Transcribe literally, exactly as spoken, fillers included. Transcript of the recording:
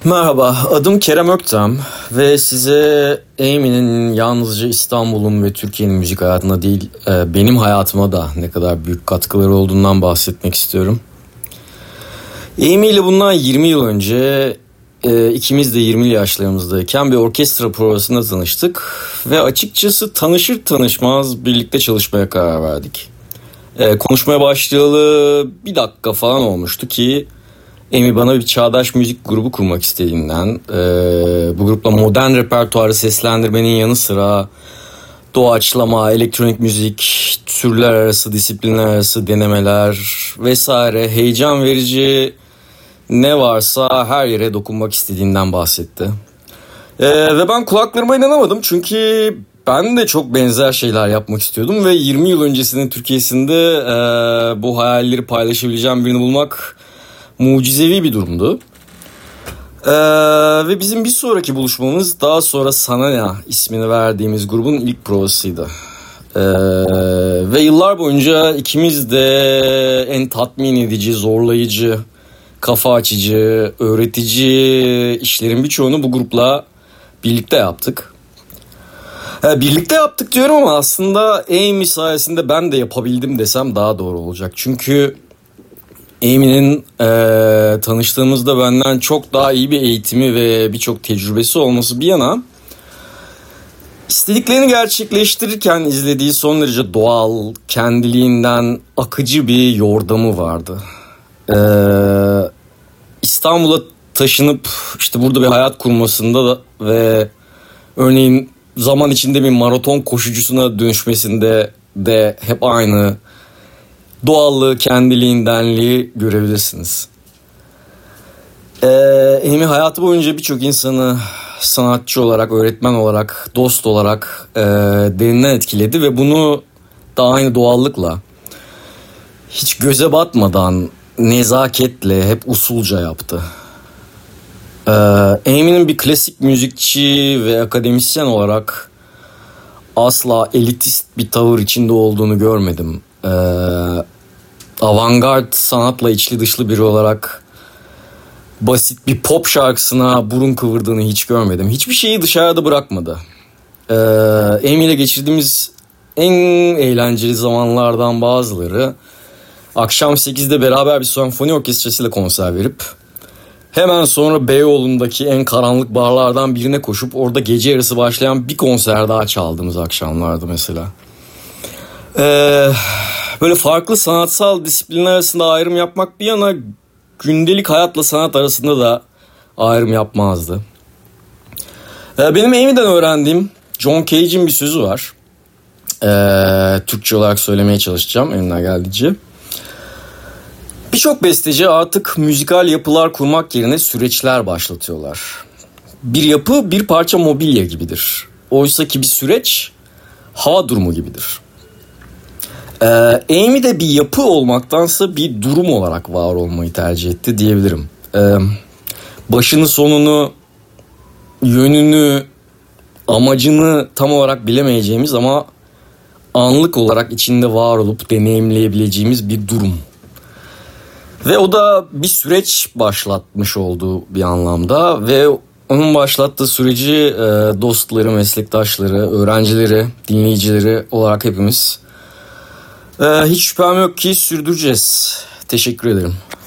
Merhaba, adım Kerem Öktem ve size Amy'nin yalnızca İstanbul'un ve Türkiye'nin müzik hayatına değil, e, benim hayatıma da ne kadar büyük katkıları olduğundan bahsetmek istiyorum. Amy ile bundan yirmi yıl önce e, ikimiz de yirmili yaşlarımızdayken bir orkestra provasında tanıştık ve açıkçası tanışır tanışmaz birlikte çalışmaya karar verdik. E, konuşmaya başlayalı bir dakika falan olmuştu ki Amy bana bir çağdaş müzik grubu kurmak istediğinden, e, bu grupla modern repertuarı seslendirmenin yanı sıra doğaçlama, elektronik müzik, türler arası, disiplinler arası denemeler vesaire heyecan verici ne varsa her yere dokunmak istediğinden bahsetti. E, ve ben kulaklarıma inanamadım çünkü ben de çok benzer şeyler yapmak istiyordum ve yirmi yıl öncesinin Türkiye'sinde e, bu hayalleri paylaşabileceğim birini bulmak mucizevi bir durumdu. Ee, ve bizim bir sonraki buluşmamız daha sonra Sanaya ismini verdiğimiz grubun ilk provasıydı. Ee, ve yıllar boyunca ikimiz de en tatmin edici, zorlayıcı, kafa açıcı, öğretici işlerin birçoğunu bu grupla birlikte yaptık. Ee, birlikte yaptık diyorum ama aslında Amy sayesinde ben de yapabildim desem daha doğru olacak. Çünkü Amy'nin e, tanıştığımızda benden çok daha iyi bir eğitimi ve birçok tecrübesi olması bir yana, istediklerini gerçekleştirirken izlediği son derece doğal, kendiliğinden akıcı bir yordamı vardı. E, İstanbul'a taşınıp işte burada bir hayat kurmasında da ve örneğin zaman içinde bir maraton koşucusuna dönüşmesinde de hep aynı doğallığı, kendiliğindenliği görebilirsiniz. Ee, Amy hayatı boyunca birçok insanı sanatçı olarak, öğretmen olarak, dost olarak e, derinden etkiledi ve bunu da aynı doğallıkla, hiç göze batmadan, nezaketle, hep usulca yaptı. Ee, Amy'nin bir klasik müzikçi ve akademisyen olarak asla elitist bir tavır içinde olduğunu görmedim. Ee, avantgard sanatla içli dışlı biri olarak basit bir pop şarkısına burun kıvırdığını hiç görmedim. Hiçbir şeyi dışarıda bırakmadı. Ee, Amy ile geçirdiğimiz en eğlenceli zamanlardan bazıları, akşam sekizde beraber bir senfoni orkestrasıyla konser verip hemen sonra Beyoğlu'ndaki en karanlık barlardan birine koşup orada gece yarısı başlayan bir konser daha çaldığımız akşamlardı mesela. Ee, böyle farklı sanatsal disiplinler arasında ayrım yapmak bir yana, gündelik hayatla sanat arasında da ayrım yapmazdı. Ee, benim Amy'den öğrendiğim John Cage'in bir sözü var. Ee, Türkçe olarak söylemeye çalışacağım elimden geldiğince. Birçok besteci artık müzikal yapılar kurmak yerine süreçler başlatıyorlar. Bir yapı bir parça mobilya gibidir. Oysa ki bir süreç hava durumu gibidir. Ee, Amy de bir yapı olmaktansa bir durum olarak var olmayı tercih etti diyebilirim. Ee, başını, sonunu, yönünü, amacını tam olarak bilemeyeceğimiz ama anlık olarak içinde var olup deneyimleyebileceğimiz bir durum. Ve o da bir süreç başlatmış olduğu bir anlamda ve onun başlattığı süreci e, dostları, meslektaşları, öğrencileri, dinleyicileri olarak hepimiz e, hiç şüphem yok ki sürdüreceğiz. Teşekkür ederim.